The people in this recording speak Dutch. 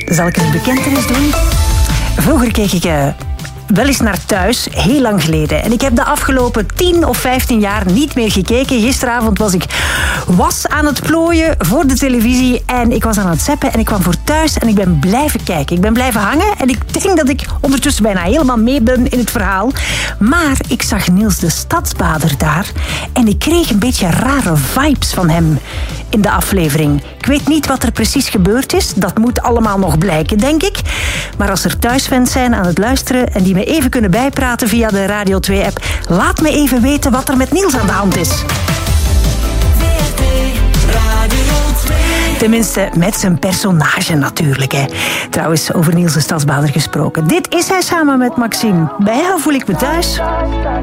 Zal ik een bekentenis doen? Vroeger keek ik wel eens naar Thuis, heel lang geleden. En ik heb de afgelopen 10 of 15 jaar niet meer gekeken. Gisteravond was ik aan het plooien voor de televisie en ik was aan het zappen en ik kwam voor Thuis en ik ben blijven kijken. Ik ben blijven hangen en ik denk dat ik ondertussen bijna helemaal mee ben in het verhaal. Maar ik zag Niels de Stadsbader daar en ik kreeg een beetje rare vibes van hem in de aflevering. Ik weet niet wat er precies gebeurd is. Dat moet allemaal nog blijken, denk ik. Maar als er thuisfans zijn aan het luisteren en die me even kunnen bijpraten via de Radio 2-app, laat me even weten wat er met Niels aan de hand is. Tenminste, met zijn personage natuurlijk. Hè. Trouwens, over Niels de Stadsbader gesproken. Dit is hij samen met Maxime. Bij jou voel ik me thuis.